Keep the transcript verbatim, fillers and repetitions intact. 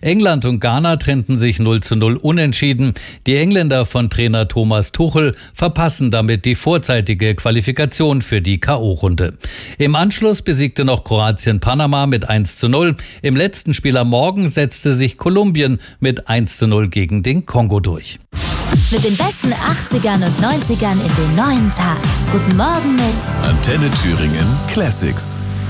England und Ghana trennten sich null zu null unentschieden. Die Engländer von Trainer Thomas Tuchel verpassen damit die vorzeitige Qualifikation für die K O-Runde. Im Anschluss besiegte noch Kroatien Panama mit eins zu null. Im letzten Spiel am Morgen setzte sich Kolumbien mit eins zu null gegen den Kongo durch. Mit den besten achtzigern und neunzigern in den neuen Tag. Guten Morgen mit Antenne Thüringen Classics.